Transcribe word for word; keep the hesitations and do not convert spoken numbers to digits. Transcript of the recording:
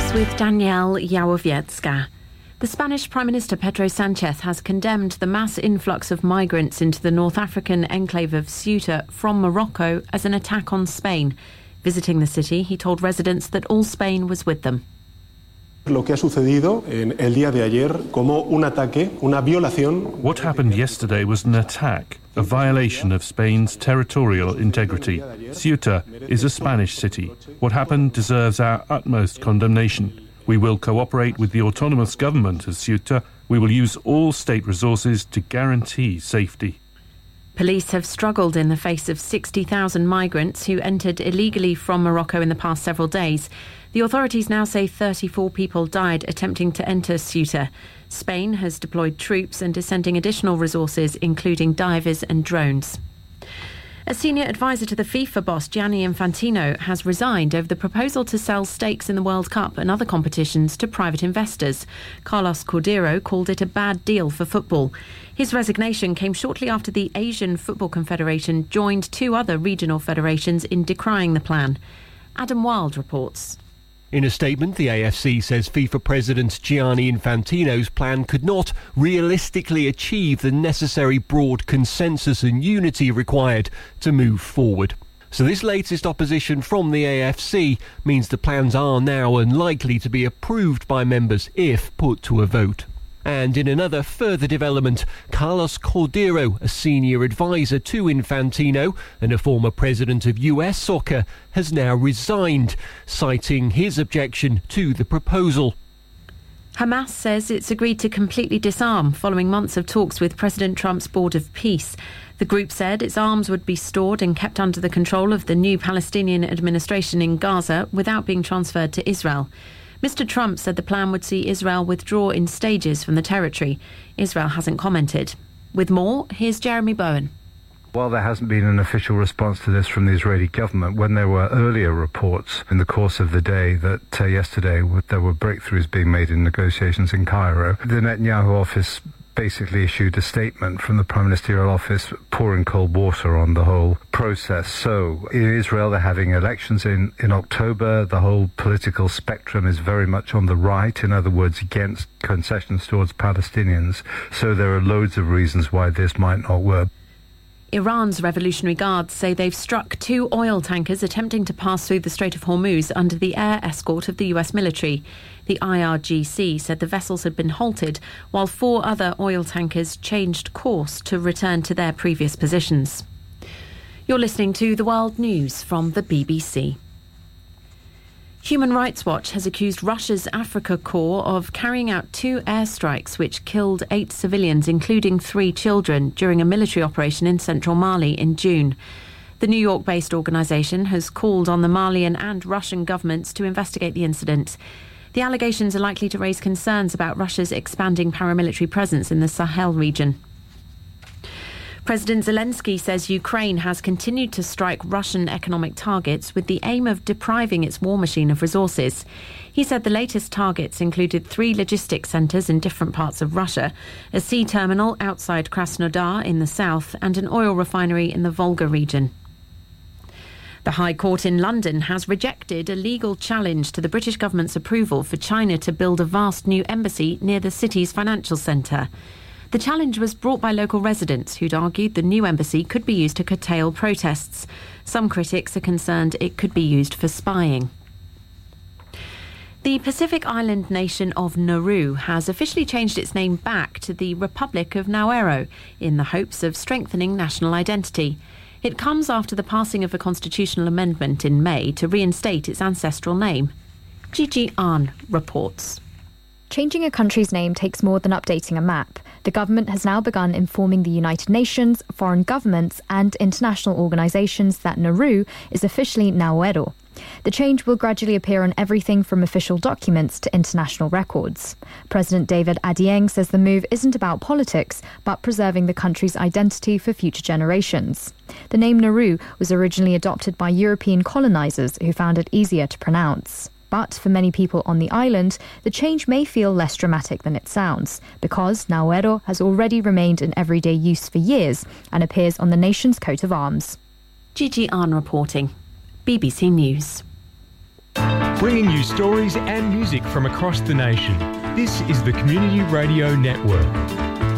News with Danielle Yałowiecka. The Spanish Prime Minister Pedro Sánchez has condemned the mass influx of migrants into the North African enclave of Ceuta from Morocco as an attack on Spain. Visiting the city, he told residents that all Spain was with them. Lo que ha sucedido en el día de ayer como un ataque, una violación. What happened yesterday was an attack, a violation of Spain's territorial integrity. Ceuta is a Spanish city. What happened deserves our utmost condemnation. We will cooperate with the autonomous government of Ceuta. We will use all state resources to guarantee safety. Police have struggled in the face of sixty thousand migrants who entered illegally from Morocco in the past several days. The authorities now say thirty-four people died attempting to enter Ceuta. Spain has deployed troops and is sending additional resources, including divers and drones. A senior advisor to the FIFA boss, Gianni Infantino, has resigned over the proposal to sell stakes in the World Cup and other competitions to private investors. Carlos Cordeiro called it a bad deal for football. His resignation came shortly after the Asian Football Confederation joined two other regional federations in decrying the plan. Adam Wilde reports. In a statement, the A F C says FIFA President Gianni Infantino's plan could not realistically achieve the necessary broad consensus and unity required to move forward. So this latest opposition from the A F C means the plans are now unlikely to be approved by members if put to a vote. And in another further development, Carlos Cordeiro, a senior advisor to Infantino and a former president of U S Soccer, has now resigned, citing his objection to the proposal. Hamas says it's agreed to completely disarm following months of talks with President Trump's Board of Peace. The group said its arms would be stored and kept under the control of the new Palestinian administration in Gaza without being transferred to Israel. Mister Trump said the plan would see Israel withdraw in stages from the territory. Israel hasn't commented. With more, here's Jeremy Bowen. While there hasn't been an official response to this from the Israeli government, when there were earlier reports in the course of the day that uh, yesterday there were breakthroughs being made in negotiations in Cairo, the Netanyahu office basically issued a statement from the Prime Ministerial Office pouring cold water on the whole process. So in Israel, they're having elections in, in October. The whole political spectrum is very much on the right, in other words, against concessions towards Palestinians. So there are loads of reasons why this might not work. Iran's Revolutionary Guards say they've struck two oil tankers attempting to pass through the Strait of Hormuz under the air escort of the U S military. The I R G C said the vessels had been halted, while four other oil tankers changed course to return to their previous positions. You're listening to The World News from the B B C. Human Rights Watch has accused Russia's Africa Corps of carrying out two airstrikes which killed eight civilians, including three children, during a military operation in central Mali in June. The New York-based organisation has called on the Malian and Russian governments to investigate the incident. The allegations are likely to raise concerns about Russia's expanding paramilitary presence in the Sahel region. President Zelensky says Ukraine has continued to strike Russian economic targets with the aim of depriving its war machine of resources. He said the latest targets included three logistics centres in different parts of Russia, a sea terminal outside Krasnodar in the south, and an oil refinery in the Volga region. The High Court in London has rejected a legal challenge to the British government's approval for China to build a vast new embassy near the city's financial centre. The challenge was brought by local residents who'd argued the new embassy could be used to curtail protests. Some critics are concerned it could be used for spying. The Pacific island nation of Nauru has officially changed its name back to the Republic of Nauru in the hopes of strengthening national identity. It comes after the passing of a constitutional amendment in May to reinstate its ancestral name. Gigi Ahn reports. Changing a country's name takes more than updating a map. The government has now begun informing the United Nations, foreign governments and international organisations that Nauru is officially Naoero. The change will gradually appear on everything from official documents to international records. President David Adieng says the move isn't about politics, but preserving the country's identity for future generations. The name Nauru was originally adopted by European colonisers who found it easier to pronounce. But for many people on the island, the change may feel less dramatic than it sounds, because Naoero has already remained in everyday use for years and appears on the nation's coat of arms. Gigi Ahn reporting. B B C News. bringing you stories and music from across the nation. This is the Community Radio Network.